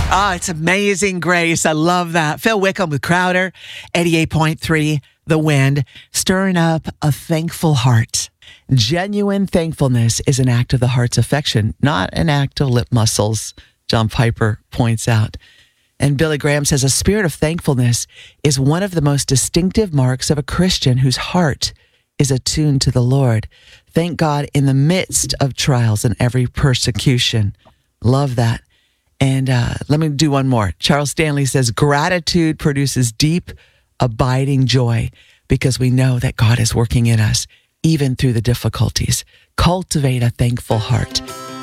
Oh, it's Amazing Grace. I love that. Phil Wickham with Crowder, 88.3 The Wind, stirring up a thankful heart. Genuine thankfulness is an act of the heart's affection, not an act of lip muscles, John Piper points out. And Billy Graham says a spirit of thankfulness is one of the most distinctive marks of a Christian whose heart is attuned to the Lord. Thank God in the midst of trials and every persecution. Love that. And let me do one more. Charles Stanley says, gratitude produces deep, abiding joy because we know that God is working in us, even through the difficulties. Cultivate a thankful heart.